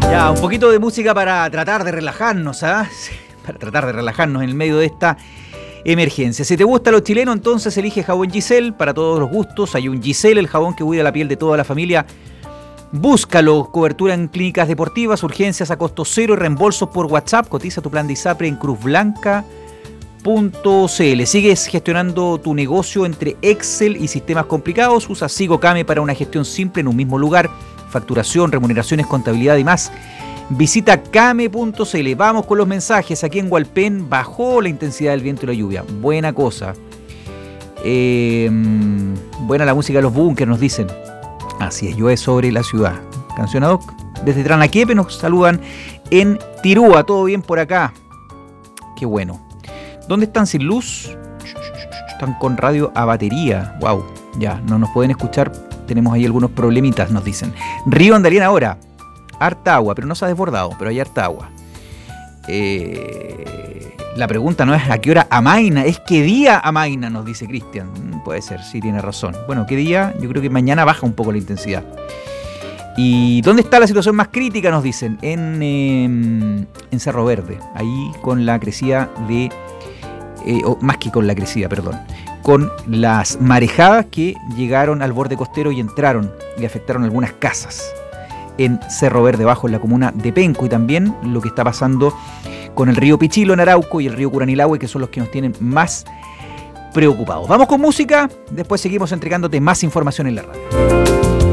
Ya, un poquito de música para tratar de relajarnos, ¿ah? Sí, para tratar de relajarnos en el medio de esta emergencia. Si te gusta lo chileno, entonces elige jabón Giselle para todos los gustos. Hay un Giselle, el jabón que cuida la piel de toda la familia. Búscalo, cobertura en clínicas deportivas, urgencias a costo cero y reembolsos por WhatsApp. Cotiza tu plan de ISAPRE en cruzblanca.cl. Sigues gestionando tu negocio entre Excel y sistemas complicados. Usa SigoCame para una gestión simple en un mismo lugar. Facturación, remuneraciones, contabilidad y más. Visita came.cl. Vamos con los mensajes. Aquí en Hualpén bajó la intensidad del viento y la lluvia. Buena cosa. Buena la música de los bunkers, nos dicen. Así es, llueve sobre la ciudad. Canción ad hoc. Desde Tranaquepe nos saludan en Tirúa. ¿Todo bien por acá? Qué bueno. ¿Dónde están sin luz? Están con radio a batería. Wow, ya, no nos pueden escuchar. Tenemos ahí algunos problemitas, nos dicen. Río Andarién ahora. Harta agua, pero no se ha desbordado, pero hay harta agua. La pregunta no es a qué hora amaina, es qué día amaina, nos dice Cristian. Puede ser, sí, tiene razón. Bueno, ¿qué día? Yo creo que mañana baja un poco la intensidad. ¿Y dónde está la situación más crítica? Nos dicen. En Cerro Verde, ahí con la crecida de... más que con la crecida, perdón. Con las marejadas que llegaron al borde costero y entraron y afectaron algunas casas en Cerro Verde Bajo, en la comuna de Penco, y también lo que está pasando con el río Pichilo en Arauco y el río Curanilahue, que son los que nos tienen más preocupados. Vamos con música, después seguimos entregándote más información en la radio.